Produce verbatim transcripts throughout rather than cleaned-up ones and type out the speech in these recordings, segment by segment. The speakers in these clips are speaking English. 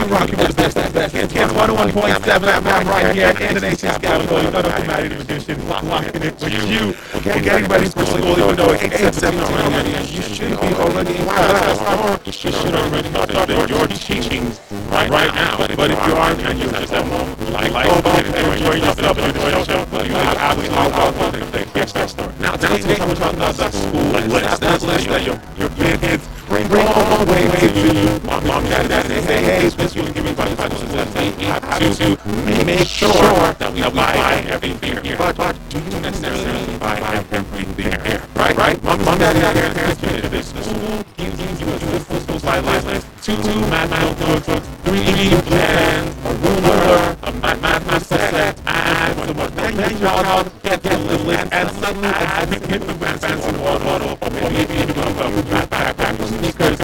rocking with the best, best, best. Kids one oh one point seven F M right here in the nation's capital. You know the Maddie edition. Locking it with you. We're getting ready for school, even though it's eight seventeen already. You should be already in class. You should already know that you're teaching right now. But if you aren't, and you just have more, like, like, oh, enjoy yourself, enjoy yourself, but you have absolutely no problem with it. Here's that story. Now, today, we're talking about the school list. That's list that your your kids bring all the way to you. Mom, mom, dad, dad, say, hey, hey, this will give me five dollars. We have to make sure that we buy everything here. But, but do you necessarily buy everything here? Right, right? Mom, mom, dad, dad, dad, parents, parents, this school gives you a school slide list, two math notebooks, three pens, a ruler, a math math set, and some more. Then y'all get a little list, and suddenly I pick the grandparents in one model, or maybe even a backpack or sneakers,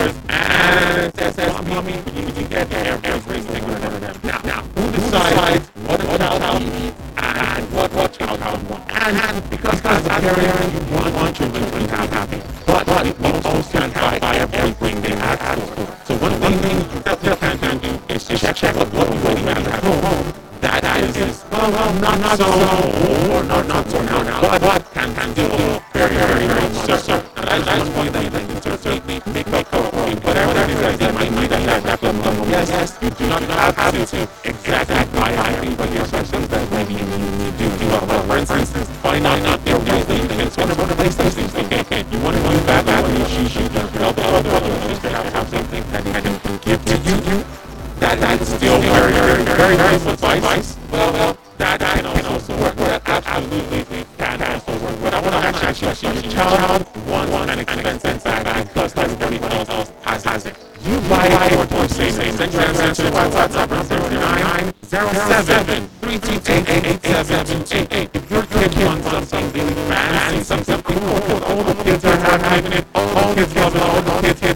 and says, says, mommy, you can get everything. Now, now, who decides what a child needs and what what child wants? And because as a parent, you want, want your children to be happy, but, but you also can't buy everything they ask for. So one thing you definitely can do is check check what what we have at home. That that is well, well not not so or not not so now now, but but can can do very very very much. So that that's one thing that you can certainly make make up whatever that is that might might that that that yes yes you do not have to exactly buy everything, but there's some things that maybe you need to do do well. For instance, why not not there ways that you can spend a place those things. Okay, you want to do that that you should help other others to have something that they can give to you. That that's still very, very, very, very good advice. Well, well, that that can also work. That absolutely can also work. But I want to actually ask you, your child one one an expense bag plus plus everybody else has has it. You buy it or say say send transfer WhatsApp zero nine zero seven three two eight eight eight seven eight eight. If your kid wants something really fancy, something cool, all the kids are having it, all the kids love it, all the kids